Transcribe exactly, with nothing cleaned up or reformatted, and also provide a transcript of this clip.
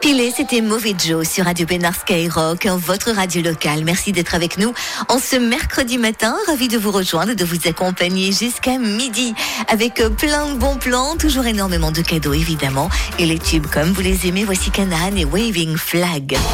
Pilé, c'était Mauvais Joe sur Radio Pénard Skyrock, votre radio locale. Merci d'être avec nous en ce mercredi matin. Ravi de vous rejoindre, de vous accompagner jusqu'à midi avec plein de bons plans, toujours énormément de cadeaux évidemment. Et les tubes comme vous les aimez, voici Canaan et Waving Flag.